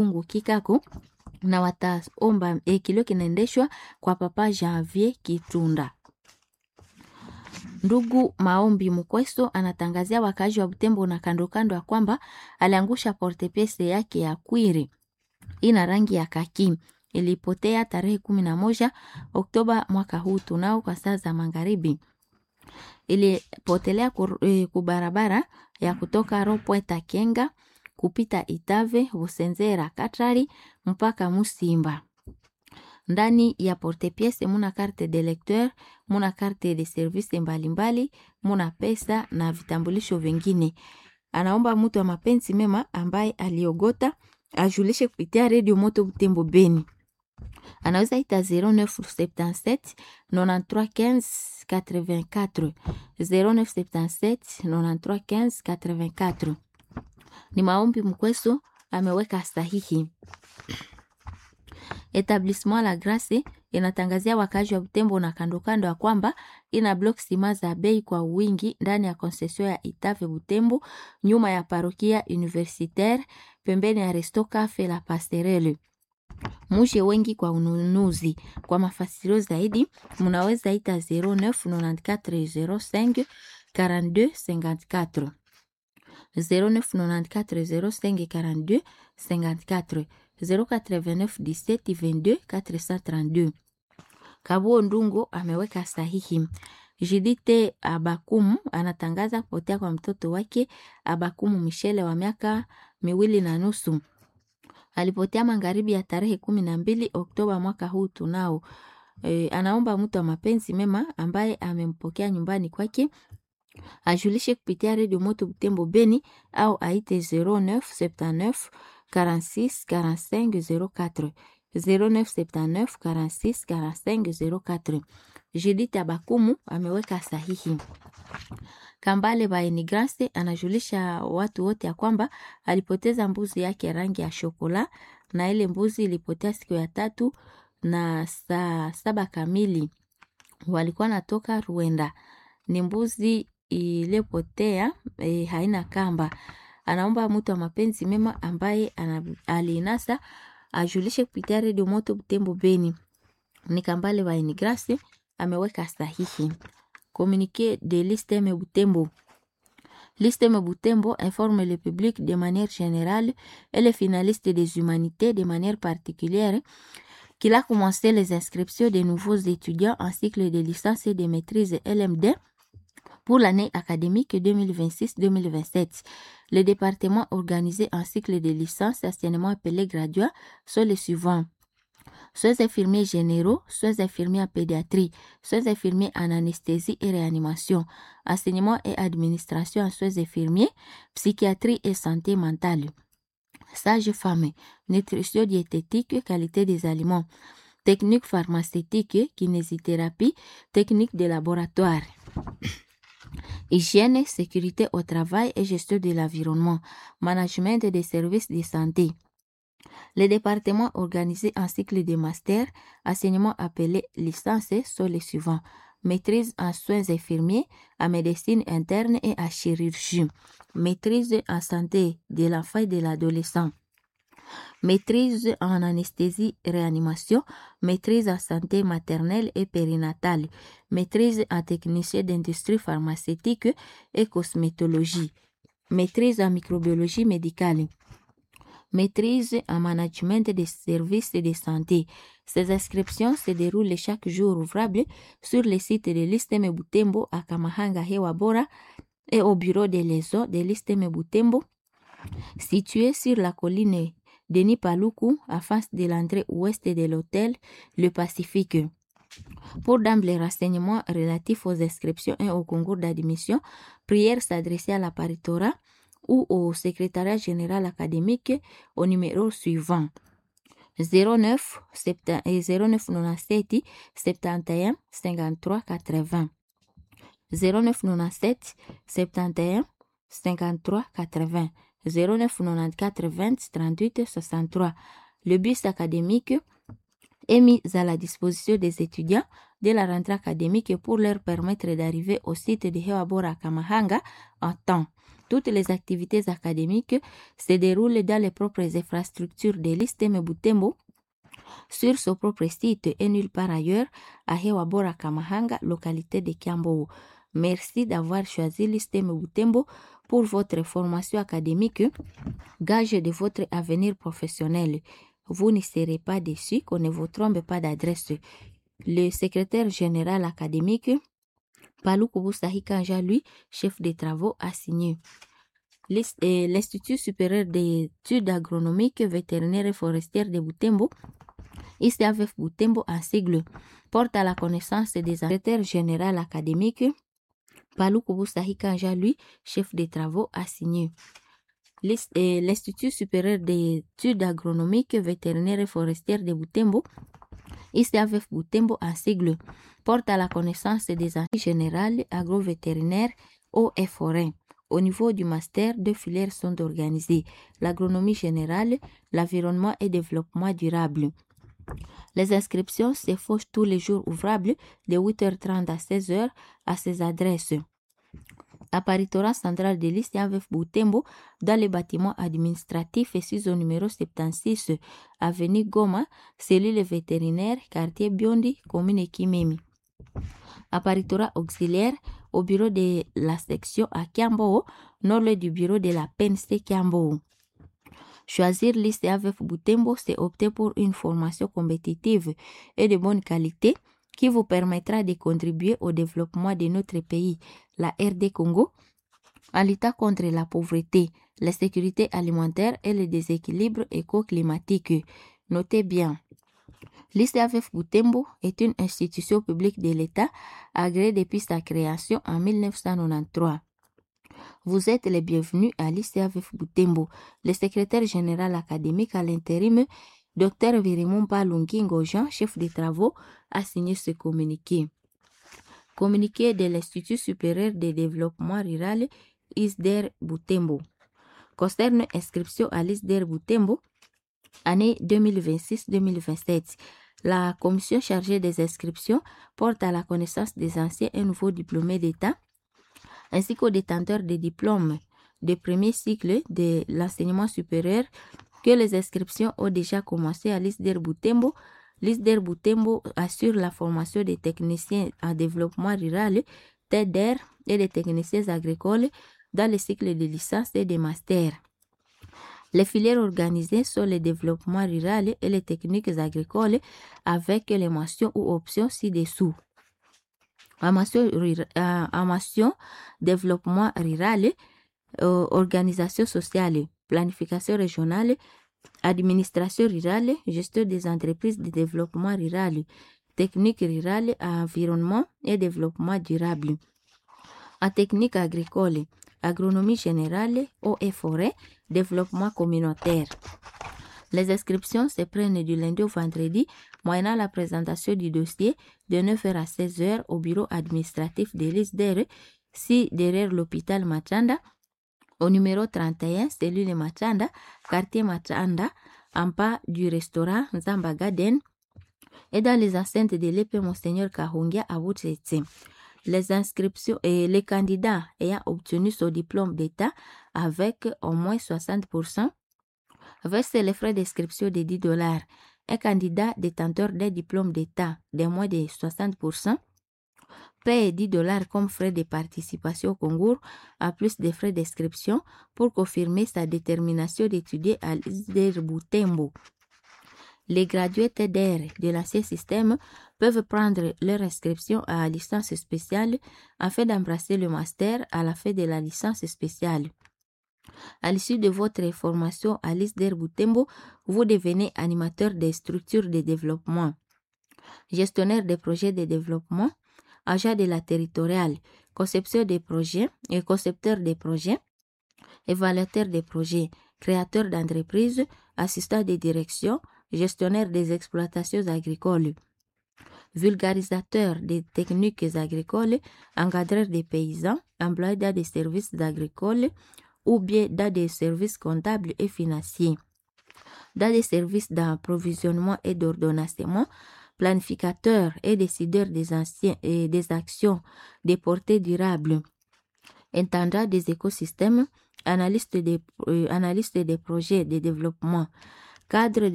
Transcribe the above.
Mungu Kikako na wataomba kilio kinaendeshwa kwa Papa Janvier Kitunda. Ndugu Maombi Mkweso anatangazia wakazi wa Butembo na kando kando ya kwamba aliangusha portepese yake ya kwiri ina rangi ya kaki. Ilipotea tarehe 11 Oktoba mwaka huu tunao kwa saa za magharibi. Ilipotelea kubarabara ya kutoka Ropweta Kenga kupita Itave, Busenzera, Katrari mpaka Musimba. Ndani ya portepiese muna carte de lecteur, muna carte de service mbalimbali, muna pesa na vitambulisho vingine. Anaomba mtu wa mapenzi mema ambaye aliogota ajulishe kupitia Radio Moto Butembo Beni. Anaweza ita 0977 93 15 84 0977 93 15 84. Ni Maombi Mkweso ameweka sahihi. Etablissement La Grace inatangazia wakazi wa Butembo na kando kando ya kwamba ina block sima za bei kwa wingi ndani ya concession ya Itave Butembo, nyuma ya parokia universitaire, pembeni ya Resto Cafe La Passerelle. Muje wengi kwa ununuzi. Kwa mafasirio zaidi munaweza ita 099405 42 54 099405 42 54 089 17 22 432. Kabuo Ndungo ameweka sahihi. Jidite Abakumu anatangaza kupotea kwa mtoto wake Abakumu Michele wa miaka 2.5. Alipotea magharibi ya tarehe 12 Oktoba mwaka huu tunao. Anaomba mtu wa mapenzi mema ambaye amempokea nyumbani kwake ajulishe kupitia Radio Moto Butembo Beni au aite 0979 46 45 04 0979 46 45 04. Judith Abakumu ameweka sahihi. Kambale Baini Grace anajulisha watu wote ya kwamba alipoteza mbuzi yake rangi ya shokola, na ile mbuzi ilipotea siku ya 3 na saa 7 kamili. Walikuwa natoka Ruenda. Ni mbuzi iliyopotea, haina kamba. Anaomba mtu wa mapenzi mema ambaye alinasa ajulishe kupitia Radio Moto Butembo Beni. Ni Kambale Baini Grace ameweka sahihi. Communiqué de l'ISTEM Butembo. L'ISTEM Butembo informe le public de manière générale et les finalistes des humanités de manière particulière qu'il a commencé les inscriptions des nouveaux étudiants en cycle de licence et de maîtrise LMD pour l'année académique 2026-2027. Les départements organisés en cycle de licence, anciennement appelés graduats, sont les suivants: soins infirmiers généraux, soins infirmiers en pédiatrie, soins infirmiers en anesthésie et réanimation, enseignement et administration en soins infirmiers, psychiatrie et santé mentale, sage-femme, nutrition diététique, qualité des aliments, technique pharmaceutique, kinésithérapie, technique de laboratoire, hygiène, sécurité au travail et gestion de l'environnement, management des services de santé. Les départements organisés en cycle de master, enseignement appelé licence, sont les suivants: maîtrise en soins infirmiers, en médecine interne et en chirurgie, maîtrise en santé de l'enfant et de l'adolescent, maîtrise en anesthésie réanimation, maîtrise en santé maternelle et périnatale, maîtrise en technicien d'industrie pharmaceutique et cosmétologie, maîtrise en microbiologie médicale, maîtrise en management des services de santé. Ces inscriptions se déroulent chaque jour ouvrable sur le site de l'ISTEM Butembo à Kamahanga Hewa Bora et au bureau de liaison de l'ISTEM Butembo, situé sur la colline Denis Paluku, à face de l'entrée ouest de l'hôtel Le Pacifique. Pour d'emblée renseignements relatifs aux inscriptions et au concours d'admission, prière s'adresser à la paritora ou au secrétariat général académique au numéro suivant: 09 97 71 53 80 0997 71 53 80 0994 20 38 63. Le bus académique est mis à la disposition des étudiants de la rentrée académique pour leur permettre d'arriver au site de Hewabora Kamahanga en temps. Toutes les activités académiques se déroulent dans les propres infrastructures de l'ISTEM Butembo sur son propre site et nulle part ailleurs à Hewabora Kamahanga, localité de Kiambo. Merci d'avoir choisi l'ISTEM Butembo pour votre formation académique, gage de votre avenir professionnel. Vous ne serez pas déçus qu'on ne vous trompe pas d'adresse. Le secrétaire général académique, Palou Kouboussahika lui, chef des travaux, a signé. L'Institut supérieur d'études agronomiques, vétérinaires et forestières de Butembo, ICAVF Butembo en sigle, porte à la connaissance des secrétaires général académiques, Palou Kouboussahika lui, chef des travaux, a signé. L'Institut supérieur d'études agronomiques, vétérinaires et forestières de Butembo, ICAVF Butembo en sigle, porte à la connaissance des enseignants générales agro-vétérinaires, eaux et forêts. Au niveau du master, 2 filières sont organisées, l'agronomie générale, l'environnement et développement durable. Les inscriptions s'effauchent tous les jours ouvrables de 8h30 à 16h à ces adresses. Apparitora central de l'ICAVF Butembo dans le bâtiment administratif et au numéro 76 avenue Goma, cellule vétérinaire, quartier Biondi, commune Kimemi. Apparitora auxiliaire au bureau de la section à Kiambo, non loin du bureau de la PNC Kiambo. Choisir l'ICAVF Butembo, c'est opter pour une formation compétitive et de bonne qualité qui vous permettra de contribuer au développement de notre pays, la RD Congo, à lutter contre la pauvreté, la sécurité alimentaire et le déséquilibre éco-climatique. Notez bien, l'ICAVF Butembo est une institution publique de l'État agréée depuis sa création en 1993. Vous êtes les bienvenus à l'ICAVF Butembo. Le secrétaire général académique à l'intérim, Dr Virimon Palungingo Jean, chef des travaux, a signé ce communiqué. Communiqué de l'Institut supérieur de développement rural ISDER Butembo. Concerne inscription à l'ISDER Butembo, année 2026-2027. La commission chargée des inscriptions porte à la connaissance des anciens et nouveaux diplômés d'État, ainsi qu'aux détenteurs des diplômes de premier cycle de l'enseignement supérieur que les inscriptions ont déjà commencé à l'ISDER Butembo. L'ISDER Butembo assure la formation des techniciens en développement rural, TEDER, et des techniciens agricoles dans le cycle de licence et de master. Les filières organisées sont le développement rural et les techniques agricoles avec les mentions ou options ci-dessous. En mention développement rural, organisation sociale, planification régionale, administration rurale, gestion des entreprises de développement rural, technique rurale, environnement et développement durable. En technique agricole, agronomie générale, eaux et forêts, développement communautaire. Les inscriptions se prennent du lundi au vendredi, moyennant la présentation du dossier de 9h à 16h au bureau administratif de l'ISDER, si derrière l'hôpital Machanda, au numéro 31, cellule Machanda, quartier Machanda, en bas du restaurant Zamba Garden, et dans les enceintes de l'épée Monseigneur Kahungia à Wutsetse. Les inscriptions et les candidats ayant obtenu son diplôme d'État avec au moins 60% versent les frais d'inscription de $10. Un candidat détenteur d'un diplôme d'État de moins de 60% paie $10 comme frais de participation au concours, à plus de frais d'inscription pour confirmer sa détermination d'étudier à l'ISDER Butembo. Les gradués TEDER de l'ancien système peuvent prendre leur inscription à la licence spéciale afin d'embrasser le master à la fin de la licence spéciale. À l'issue de votre formation à l'ISDER Butembo, vous devenez animateur des structures de développement, gestionnaire des projets de développement, agent de la territoriale, conception des projets et concepteur des projets, évaluateur des projets, créateur d'entreprises, assistant de direction, gestionnaire des exploitations agricoles, vulgarisateur des techniques agricoles, encadreur des paysans, employé dans des services agricoles ou bien dans des services comptables et financiers, dans des services d'approvisionnement et d'ordonnancement, planificateur et décideur des actions de portée durable, intendant des écosystèmes, analyste des projets de développement, cadre